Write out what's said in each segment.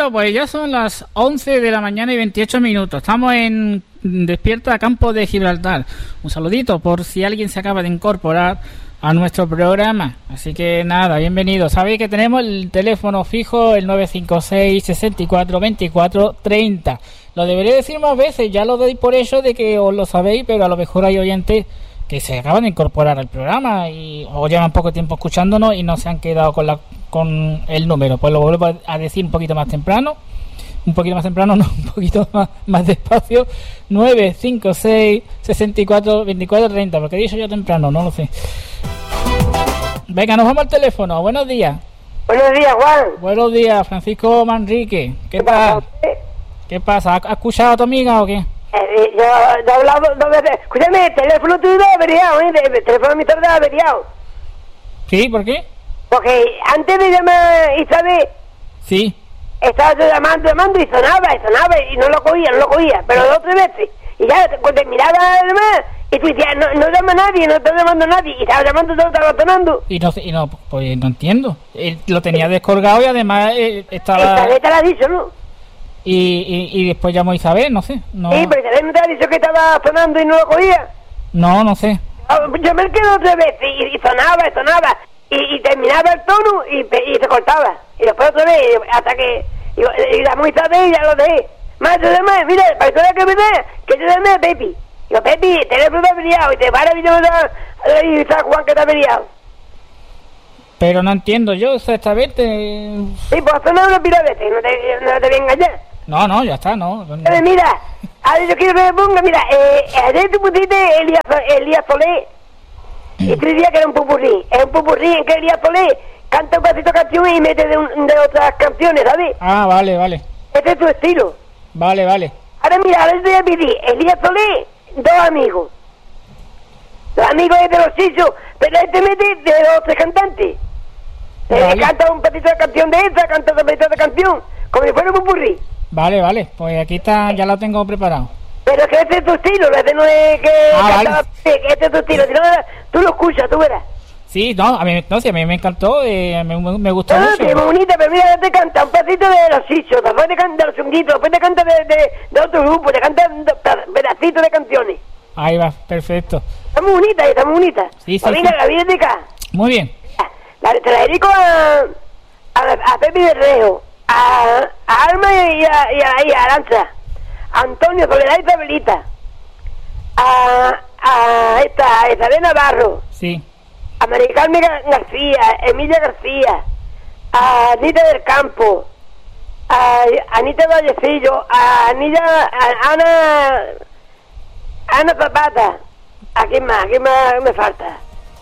Bueno, pues ya son las 11 de la mañana y 28 minutos. Estamos en Despierta Campo de Gibraltar. Un saludito por si alguien se acaba de incorporar a nuestro programa. Así que nada, bienvenidos. Sabéis que tenemos el teléfono fijo, el 956 64 24 30. Lo debería decir más veces, ya lo doy por hecho de que os lo sabéis, pero a lo mejor hay oyentes que se acaban de incorporar al programa y o llevan poco tiempo escuchándonos y no se han quedado con el número. Pues lo vuelvo a decir un poquito más temprano. Un poquito más temprano, no, un poquito más despacio. 956 64 24 30. Porque he dicho yo temprano, no lo sé. Venga, nos vamos al teléfono. Buenos días. Buenos días, Juan. Buenos días, Francisco Manrique. ¿Qué tal? ¿Qué pasa? ¿Has escuchado a tu amiga o qué? Yo he hablado 2 veces. Escúchame, el teléfono tuyo ha averiado, ¿eh? El teléfono de mi tarde ha averiado. ¿Sí? ¿Por qué? Porque antes de llamar Isabel, sí, estaba yo llamando y sonaba y no lo cogía, pero 2 o 3 veces. Y ya cuando te miraba además, y tú decías, no llama a nadie, no está llamando a nadie, y estaba llamando, todo estaba sonando. Y no, pues no entiendo. Lo tenía descolgado y además estaba... Isabel te lo ha dicho, ¿no? Y después llamó Isabel, no sé. No... Sí, pero Isabel no te ha dicho que estaba sonando y no lo cogía. No sé. Yo me quedé 2 veces y sonaba, y terminaba el tono y se cortaba. Y después otra vez, hasta que... Y la muy Isabel y ya lo dejé. Más, yo llamé, mira, para que me dé, que yo llamé a Pepi. Digo, Pepi, el teléfono está averiado, y te para y está Juan que está averiado. Pero no entiendo yo exactamente. Sí, pues sonaba una pila de veces, no te voy a engañar. No, ya está, no. Mira, ahora yo quiero que me ponga, mira, ayer tú pusiste Elías Solé, y tú decías que era un pupurrí. Es un pupurrí en que Elías Solé canta un pedacito de canciones y mete de otras canciones, ¿sabes? Ah, vale. Este es tu estilo. Vale. Ahora mira, ahora te voy a pedir Elías Solé, 2 amigos. 2 amigos es de los chichos, pero este mete de 2 o 3 cantantes. Vale. Canta un pedacito de canción de esta, canta otro pedacito de canción, como si fuera un pupurrí. Vale, pues aquí está, ya lo tengo preparado. Pero que este es tu estilo, este no es que cantaba, vale. Que este es tu estilo, si no, tú lo escuchas, tú verás. Sí, a mí me encantó, me gustó mucho. Sí, muy bonita, pero mira, te canta un pedacito de los chichos, después te canta los chunguitos, después te canta de otro grupo, te canta pedacitos de canciones. Ahí va, perfecto. Está muy bonita. Sí. Pues venga, la vida de acá. Muy bien. Te la dedico a Pepe Berrejo, a Alma y a Aranza, a Antonio, Soledad y Isabelita, a Isabel Navarro, Sí. a María Carmen García, Emilia García, a Anita del Campo, a Anita Vallecillo, a Ana Zapata. ¿A quién más me falta?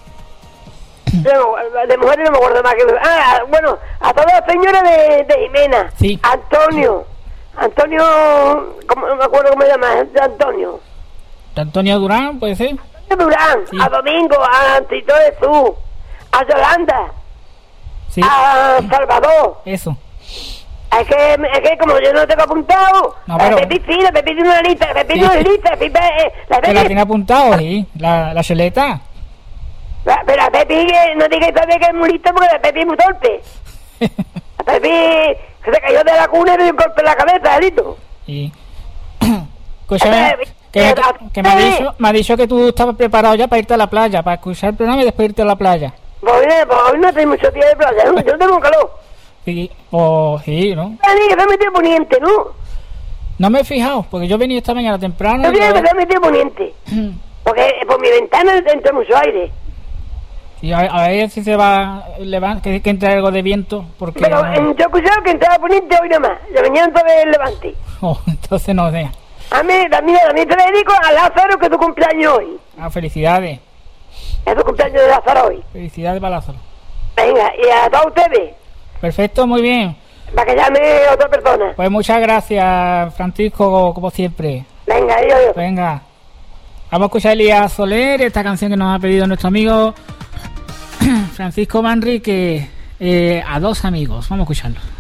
De mujeres no me acuerdo más que... bueno, a todas las señoras de Jimena. Sí. Antonio, no me acuerdo cómo se llama, Antonio Durán, ¿puede ser? Durán, Sí. a Domingo, a Tito Jesús, a Yolanda, Sí. a Salvador. Eso. Es que como yo no tengo apuntado, No, pero... Pepi tiene una lista, Pepi ¿Te la tiene apuntado? Sí. La cheleta. Pero a Pepi no diga todavía que es muy listo porque a Pepi es muy torpe. A Pepi se cayó de la cuna y me dio un golpe en la cabeza, Lito. Y... Escúchame, que me ha dicho que tú estabas preparado ya para irte a la playa, para escuchar el programa y después irte a la playa. Pues hoy no tengo mucho día de playa, ¿no? Yo no tengo calor. Sí, pues sí, ¿no? Que se ha metido poniente, ¿no? No me he fijado, porque yo venía esta mañana temprano. Yo creo que se ha metido poniente. Porque por mi ventana entra mucho aire. Y a ver si se va que entra algo de viento, porque... Pero yo he escuchado que entraba poniente hoy nomás, de mañana entonces el levante. Entonces no sé. A mí también te le dedico a Lázaro, que es tu cumpleaños hoy. Felicidades. Es tu cumpleaños de Lázaro hoy. Felicidades para Lázaro. Venga, y a todos ustedes. Perfecto, muy bien. Para que llame otra persona. Pues muchas gracias, Francisco, como siempre. Venga, adiós. Venga. Vamos a escuchar a Elías Soler, esta canción que nos ha pedido nuestro amigo Francisco Manrique, a 2 amigos. Vamos a escucharlo.